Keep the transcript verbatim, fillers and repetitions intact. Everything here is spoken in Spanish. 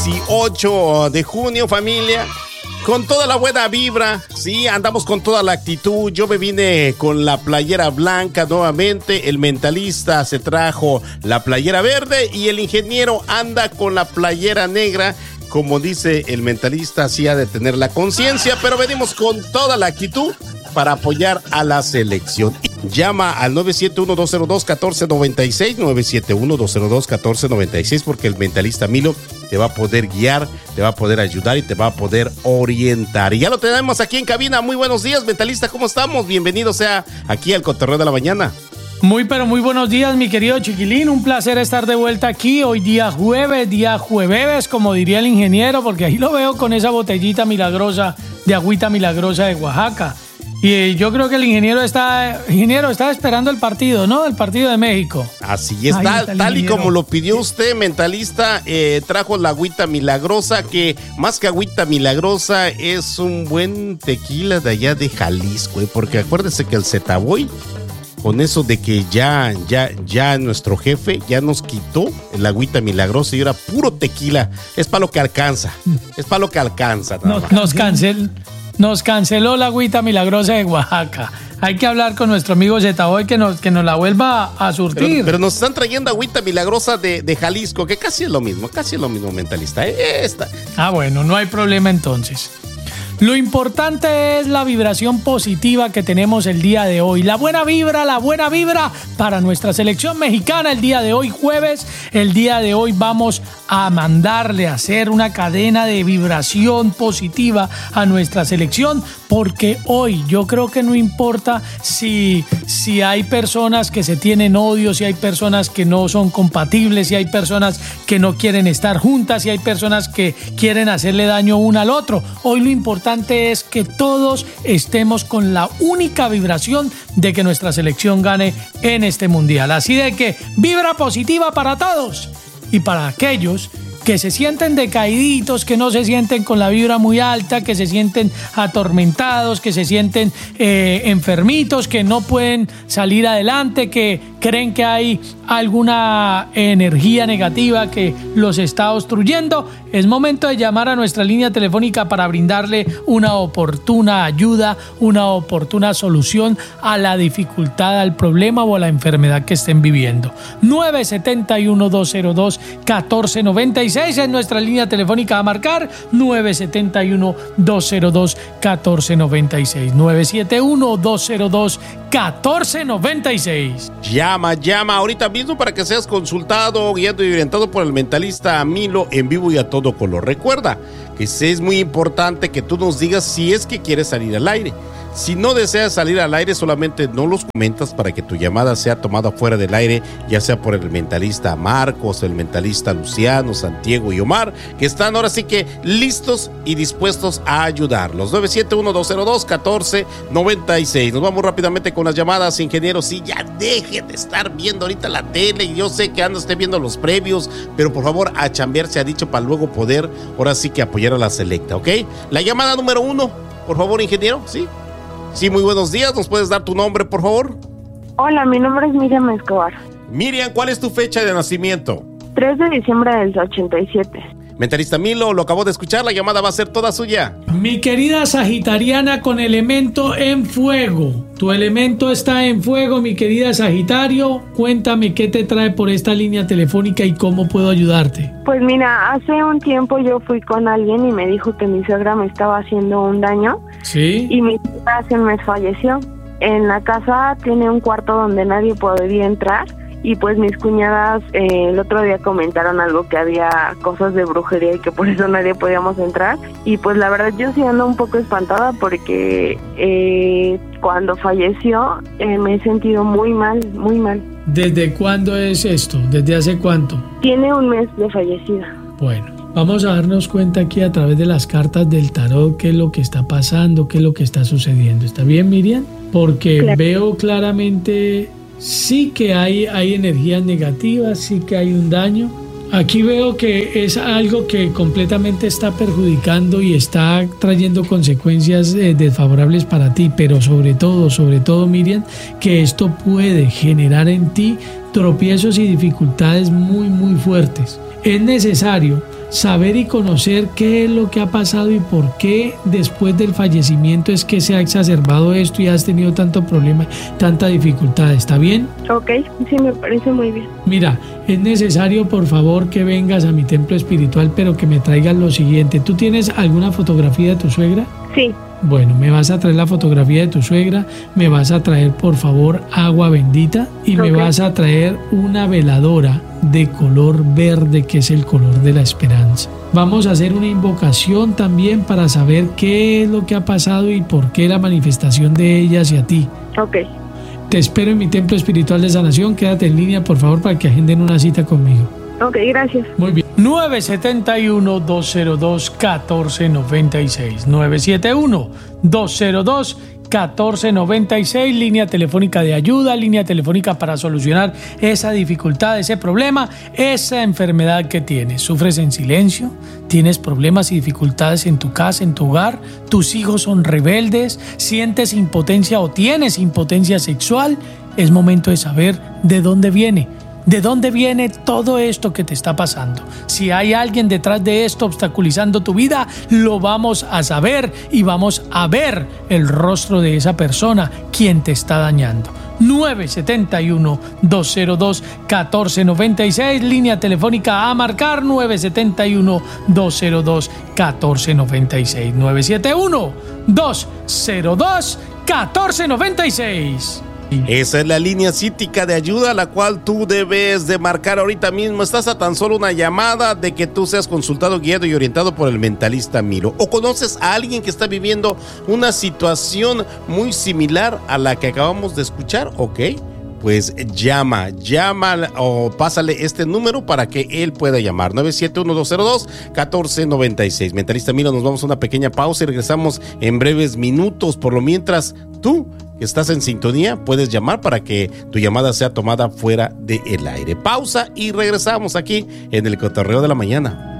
dieciocho de junio, familia, con toda la buena vibra, sí, andamos con toda la actitud. Yo me vine con la playera blanca nuevamente, el mentalista se trajo la playera verde y el ingeniero anda con la playera negra. Como dice el mentalista, sí ha de tener la conciencia, pero venimos con toda la actitud para apoyar a la selección. Llama al nueve siete uno, dos cero dos, uno cuatro nueve seis, nueve siete uno, dos cero dos, uno cuatro nueve seis, porque el mentalista Milo te va a poder guiar, te va a poder ayudar y te va a poder orientar. Y ya lo tenemos aquí en cabina. Muy buenos días, mentalista, ¿cómo estamos? Bienvenido sea aquí al Cotorreo de la Mañana. Muy, pero muy buenos días, mi querido Chiquilín. Un placer estar de vuelta aquí. Hoy día jueves, día jueves, como diría el ingeniero, porque ahí lo veo con esa botellita milagrosa de agüita milagrosa de Oaxaca. Y yo creo que el ingeniero está, ingeniero está esperando el partido, ¿no? El partido de México. Así es, tal, tal y como lo pidió usted, mentalista, eh, trajo la agüita milagrosa, que más que agüita milagrosa es un buen tequila de allá de Jalisco, ¿eh? Porque acuérdese que el Zetaboy, con eso de que ya, ya, ya nuestro jefe ya nos quitó el agüita milagrosa y era puro tequila. Es para lo que alcanza, es para lo que alcanza. Nada más. Nos cancel, nos canceló la agüita milagrosa de Oaxaca. Hay que hablar con nuestro amigo Zetaboy que nos, que nos la vuelva a surtir. Pero, pero nos están trayendo agüita milagrosa de, de Jalisco, que casi es lo mismo, casi es lo mismo, mentalista. Esta. Ah, bueno, no hay problema entonces. Lo importante es la vibración positiva que tenemos el día de hoy. La buena vibra, la buena vibra para nuestra selección mexicana el día de hoy, jueves. El día de hoy vamos a mandarle a hacer una cadena de vibración positiva a nuestra selección, porque hoy yo creo que no importa si, si hay personas que se tienen odio, si hay personas que no son compatibles, si hay personas que no quieren estar juntas, si hay personas que quieren hacerle daño una al otro. Hoy lo importante es que todos estemos con la única vibración de que nuestra selección gane en este mundial. Así de que vibra positiva para todos y para aquellos que se sienten decaíditos, que no se sienten con la vibra muy alta, que se sienten atormentados, que se sienten eh, enfermitos, que no pueden salir adelante, que creen que hay alguna energía negativa que los está obstruyendo. Es momento de llamar a nuestra línea telefónica para brindarle una oportuna ayuda, una oportuna solución a la dificultad, al problema o a la enfermedad que estén viviendo. nueve siete uno, dos cero dos, uno cuatro nueve seis es nuestra línea telefónica a marcar. nueve siete uno, dos cero dos, uno cuatro nueve seis, nueve siete uno, dos cero dos, uno cuatro nueve seis. Llama, llama ahorita mismo para que seas consultado, guiado y orientado por el mentalista Milo en vivo y a todo color. Recuerda que es muy importante que tú nos digas si es que quieres salir al aire. Si no deseas salir al aire, solamente no los comentas para que tu llamada sea tomada fuera del aire, ya sea por el mentalista Marcos, el mentalista Luciano, Santiago y Omar, que están ahora sí que listos y dispuestos a ayudarlos. nueve siete uno, dos cero dos, uno cuatro nueve seis. Nos vamos rápidamente con las llamadas, ingenieros. Sí, ya dejen de estar viendo ahorita la tele. Yo sé que ando esté viendo los previos, pero por favor, a chambear se ha dicho para luego poder, ahora sí que apoyar a la selecta, ¿ok? La llamada número uno, por favor, ingeniero, ¿sí? Sí, muy buenos días. ¿Nos puedes dar tu nombre, por favor? Hola, mi nombre es Miriam Escobar. Miriam, ¿cuál es tu fecha de nacimiento? tres de diciembre del ochenta y siete. Mentalista Milo, lo acabo de escuchar, la llamada va a ser toda suya. Mi querida Sagitariana con elemento en fuego. Tu elemento está en fuego, mi querida Sagitario. Cuéntame qué te trae por esta línea telefónica y cómo puedo ayudarte. Pues mira, hace un tiempo yo fui con alguien y me dijo que mi suegra me estaba haciendo un daño. Sí. Y mi suegra hace un mes falleció. En la casa tiene un cuarto donde nadie podría entrar. Y pues mis cuñadas eh, el otro día comentaron algo, que había cosas de brujería y que por eso nadie podíamos entrar. Y pues la verdad yo sí ando un poco espantada porque eh, cuando falleció eh, me he sentido muy mal, muy mal. ¿Desde cuándo es esto? ¿Desde hace cuánto? Tiene un mes de fallecida. Bueno, vamos a darnos cuenta aquí a través de las cartas del tarot qué es lo que está pasando, qué es lo que está sucediendo. ¿Está bien, Miriam? Porque claro, veo claramente... Sí que hay, hay energías negativas, sí que hay un daño. Aquí veo que es algo que completamente está perjudicando y está trayendo consecuencias eh, desfavorables para ti, pero sobre todo, sobre todo, Miriam, que esto puede generar en ti tropiezos y dificultades muy, muy fuertes. Es necesario saber y conocer qué es lo que ha pasado y por qué después del fallecimiento es que se ha exacerbado esto y has tenido tanto problema, tanta dificultad. ¿Está bien? Ok, sí, me parece muy bien. Mira, es necesario por favor que vengas a mi templo espiritual, pero que me traigas lo siguiente. ¿Tú tienes alguna fotografía de tu suegra? Sí. Bueno, me vas a traer la fotografía de tu suegra, me vas a traer por favor agua bendita y okay. me vas a traer una veladora de color verde, que es el color de la esperanza. Vamos a hacer una invocación también para saber qué es lo que ha pasado y por qué la manifestación de ella hacia ti. Ok. Te espero en mi templo espiritual de sanación. Quédate en línea por favor para que agenden una cita conmigo. Ok, gracias. Muy bien. nueve siete uno, dos cero dos, uno cuatro nueve seis. nueve siete uno, dos cero dos, uno cuatro nueve seis. Línea telefónica de ayuda, línea telefónica para solucionar esa dificultad, ese problema, esa enfermedad que tienes. ¿Sufres en silencio? ¿Tienes problemas y dificultades en tu casa, en tu hogar? ¿Tus hijos son rebeldes? ¿Sientes impotencia o tienes impotencia sexual? Es momento de saber de dónde viene. ¿De dónde viene todo esto que te está pasando? Si hay alguien detrás de esto obstaculizando tu vida, lo vamos a saber y vamos a ver el rostro de esa persona quien te está dañando. nueve siete uno, dos cero dos, uno cuatro nueve seis, línea telefónica a marcar nueve siete uno, dos cero dos, uno cuatro nueve seis, nueve siete uno, dos cero dos, uno cuatro nueve seis. Esa es la línea cítica de ayuda a la cual tú debes de marcar ahorita mismo. Estás a tan solo una llamada de que tú seas consultado, guiado y orientado por el mentalista Milo. O conoces a alguien que está viviendo una situación muy similar a la que acabamos de escuchar, ¿ok? Pues llama, llama o pásale este número para que él pueda llamar. nueve siete uno, dos cero dos, uno cuatro nueve seis. Mentalista Milo, nos vamos a una pequeña pausa y regresamos en breves minutos. Por lo mientras, tú que estás en sintonía, puedes llamar para que tu llamada sea tomada fuera del aire. Pausa y regresamos aquí en el Cotorreo de la Mañana.